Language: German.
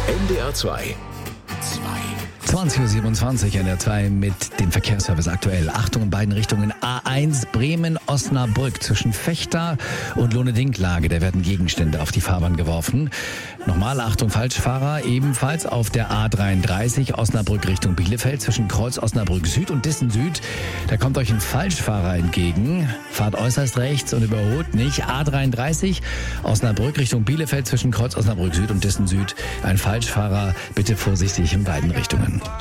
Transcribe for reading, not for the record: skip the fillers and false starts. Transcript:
NDR 2. 20.27 Uhr in der 2 mit dem Verkehrsservice aktuell. Achtung in beiden Richtungen. A1 Bremen-Osnabrück zwischen Vechta und Lohne-Dinklage. Da werden Gegenstände auf die Fahrbahn geworfen. Nochmal Achtung, Falschfahrer. Ebenfalls auf der A33 Osnabrück Richtung Bielefeld zwischen Kreuz Osnabrück Süd und Dissen Süd. Da kommt euch ein Falschfahrer entgegen. Fahrt äußerst rechts und überholt nicht. A33 Osnabrück Richtung Bielefeld zwischen Kreuz Osnabrück Süd und Dissen Süd. Ein Falschfahrer. Bitte vorsichtig in beiden Richtungen.